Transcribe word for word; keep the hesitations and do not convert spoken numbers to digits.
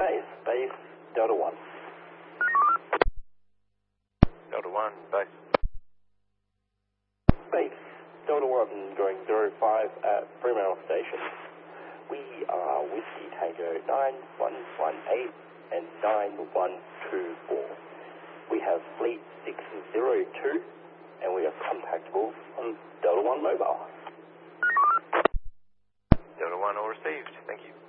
base, base, Delta one. Delta one, base. Base, Delta one going zero five at Fremantle Station. We are Whiskey Tango nine one one eight and nine one two four. We have Fleet six zero two and we are contactable on Delta one Mobile. Delta one, all received. Thank you.